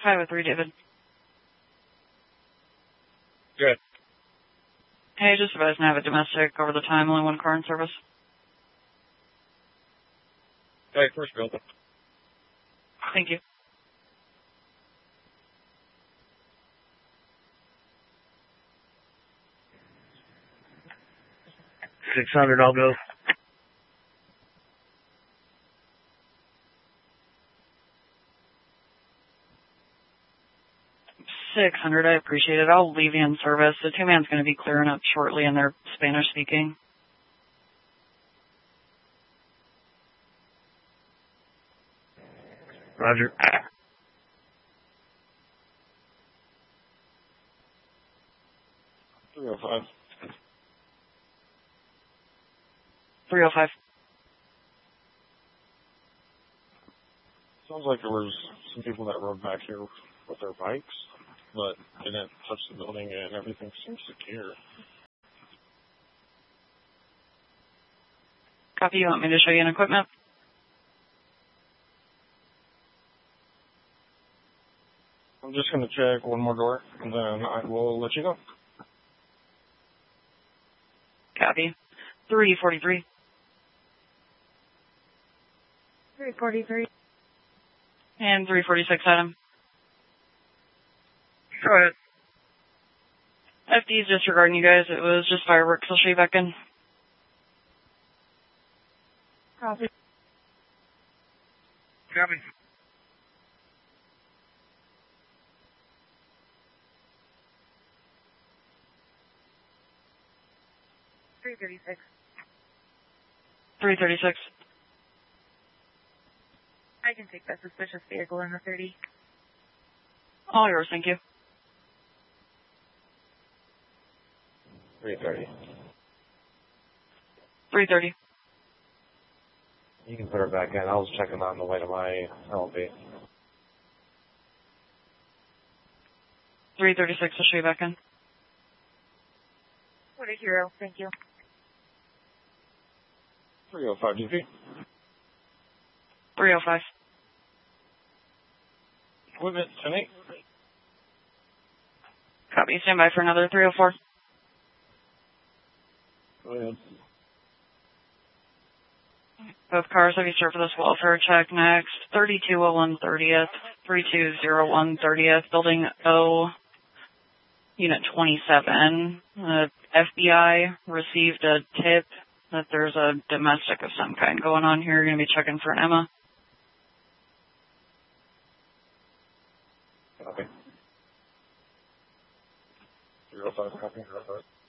503, David. Good. Hey, just advised to have a domestic over the time, only one car in service. Hey, first build. Thank you. $600, I'll go. $600, I appreciate it. I'll leave you in service. The two-man's going to be clearing up shortly, and they're Spanish-speaking. Roger. 305. 305. Sounds like there was some people that rode back here with their bikes, but didn't touch the building, and everything seems secure. Copy. You want me to show you an equipment? I'm just going to check one more door, and then I will let you go. Copy. 343. 343. And 346, Adam. Go ahead. FD's disregarding you guys. It was just fireworks. I'll show you back in. Copy. Copy. $336. 336. I can take that suspicious vehicle in the 30. All yours, thank you. 330. 330. You can put her back in. I was checking on the way to my LB. 336, I'll show you back in. What a hero. Thank you. 305 GP. 305. Equipment 10-8. Copy. Stand by for another 304. Go ahead. Both cars have you served for this welfare check next. 3201 30th, 3201 30th, Building O, Unit 27. FBI received a tip that there's a domestic of some kind going on here. You're going to be checking for an Emma. Copy. 305, copy. 305.